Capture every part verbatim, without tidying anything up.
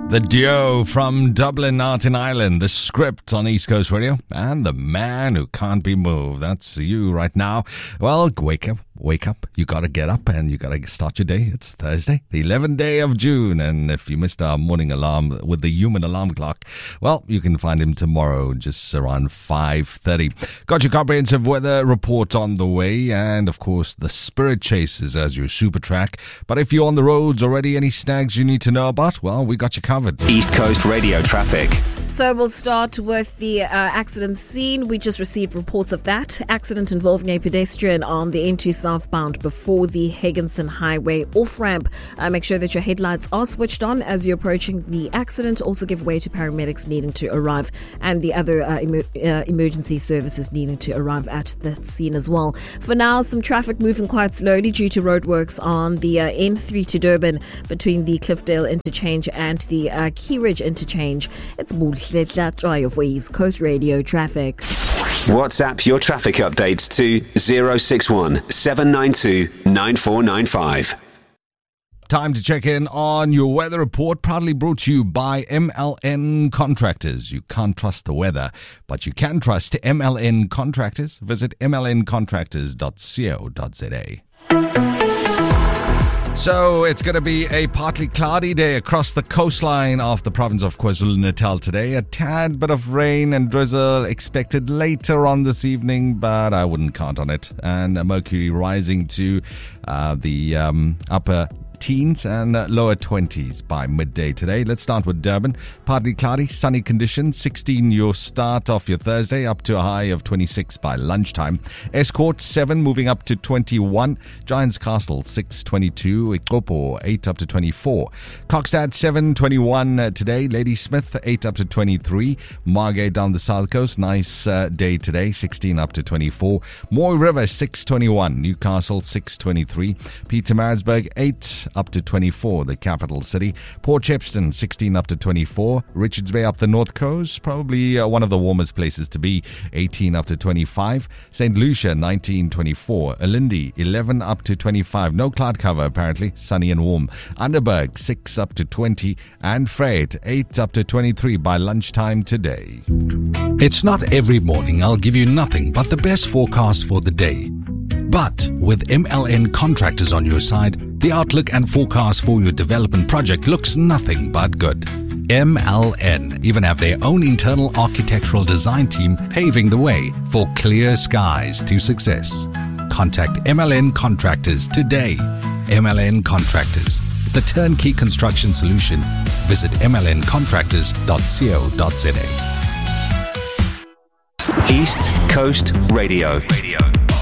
The duo from Dublin out in Ireland, The Script on East Coast Radio, and The Man Who Can't Be Moved. That's you right now. Well, wake up, wake up. You got to get up and you got to start your day. It's Thursday, the eleventh day of June. And if you missed our morning alarm with the human alarm clock, well, you can find him tomorrow just around five thirty. Got your comprehensive weather report on the way. And, of course, the Spirit Chasers as your super track. But if you're on the roads already, any snags you need to know about, well, we got you covered. East Coast Radio traffic. So we'll start with the uh, accident scene. We just received reports of that. Accident involving a pedestrian on the N two southbound before the Higginson Highway off-ramp. Uh, make sure that your headlights are switched on as you're approaching the accident. Also give way to paramedics needing to arrive and the other uh, emer- uh, emergency services needing to arrive at the scene as well. For now, some traffic moving quite slowly due to roadworks on the uh, N three to Durban between the Cliffdale interchange and the uh, Key Ridge interchange. It's more of East Coast Radio traffic. WhatsApp your traffic updates to zero six one seven nine two nine four nine five. Time to check in on your weather report, proudly brought to you by M L N Contractors. You can't trust the weather, but you can trust M L N Contractors. Visit m l n contractors dot co dot z a. So it's going to be a partly cloudy day across the coastline of the province of KwaZulu-Natal today. A tad bit of rain and drizzle expected later on this evening, but I wouldn't count on it. And mercury rising to uh, the um, upper teens and lower twenties by midday today. Let's start with Durban. Partly cloudy, sunny conditions. sixteen your start off your Thursday, up to a high of twenty-six by lunchtime. Escort seven moving up to twenty-one. Giants Castle six twenty-two. Ikopo eight up to twenty-four. Kokstad seven twenty-one today. Ladysmith eight up to twenty-three. Margate down the south coast, nice uh, day today, sixteen up to twenty-four. Moy River six twenty-one. Newcastle six twenty-three. Pietermaritzburg eight up to twenty-four, the capital city. Port Shepstone sixteen up to twenty-four. Richards Bay up the north coast, probably uh, one of the warmest places to be, eighteen up to twenty-five. Saint Lucia nineteen twenty-four. Alindi eleven up to twenty-five. No cloud cover apparently, sunny and warm. Underberg six up to twenty. And Fred eight up to twenty-three by lunchtime today. It's not every morning I'll give you nothing but the best forecast for the day. But with M L N Contractors on your side, the outlook and forecast for your development project looks nothing but good. M L N even have their own internal architectural design team paving the way for clear skies to success. Contact M L N Contractors today. M L N Contractors, the turnkey construction solution. Visit m l n contractors dot co dot z a. East Coast Radio. Radio.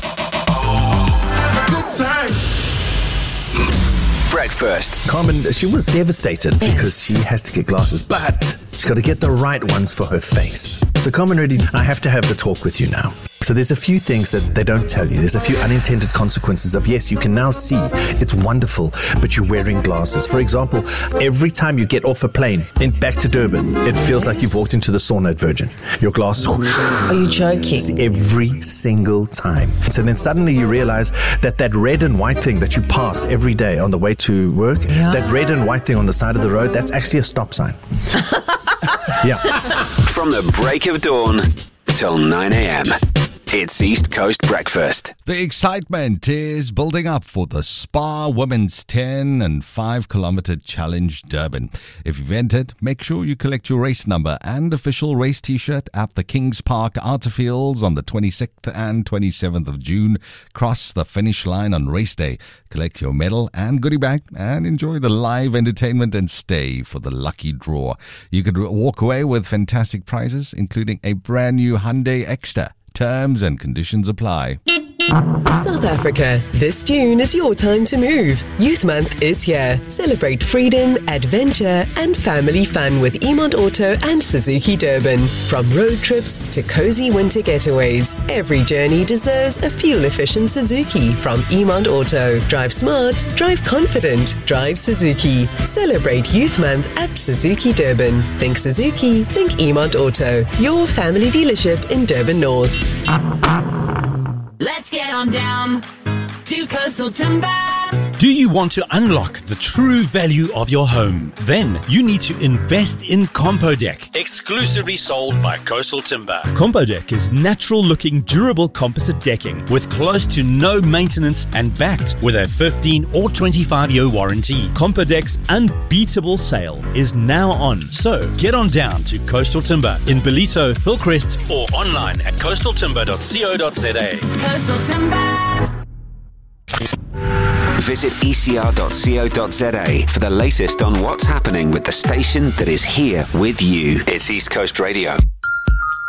Time. Breakfast. Carmen, she was devastated because she has to get glasses, but she's got to get the right ones for her face. So Carmen Reddy, I have to have the talk with you now. So there's a few things that they don't tell you. There's a few unintended consequences of, yes, you can now see, it's wonderful, but you're wearing glasses. For example, every time you get off a plane in back to Durban, it feels like you've walked into the sauna at Virgin. Your glasses. Are you joking? Every single time. So then suddenly you realize that that red and white thing that you pass every day on the way to work, yeah. that red and white thing on the side of the road, that's actually a stop sign. Yeah. From the break of dawn till nine a.m. It's East Coast Breakfast. The excitement is building up for the Spa Women's ten and five kilometer Challenge Durban. If you've entered, make sure you collect your race number and official race t-shirt at the Kings Park Outer Fields on the twenty-sixth and twenty-seventh of June. Cross the finish line on race day. Collect your medal and goodie bag and enjoy the live entertainment and stay for the lucky draw. You could walk away with fantastic prizes, including a brand new Hyundai Exter. Terms and conditions apply. South Africa, this June is your time to move. Youth Month is here. Celebrate freedom, adventure and family fun with Emont Auto and Suzuki Durban. From road trips to cozy winter getaways, every journey deserves a fuel-efficient Suzuki from Emont Auto. Drive smart, drive confident, drive Suzuki. Celebrate Youth Month at Suzuki Durban. Think Suzuki, think Emont Auto. Your family dealership in Durban North. Let's get on down to Coastal Timber. Do you want to unlock the true value of your home? Then you need to invest in Compodeck, exclusively sold by Coastal Timber. Compodeck is natural-looking, durable composite decking with close to no maintenance and backed with a fifteen or twenty-five year warranty. Compodeck's unbeatable sale is now on, so get on down to Coastal Timber in Ballito, Hillcrest, or online at coastal timber dot co dot za. Coastal Timber. Visit e c r dot co dot za for the latest on what's happening with the station that is here with you. It's East Coast Radio.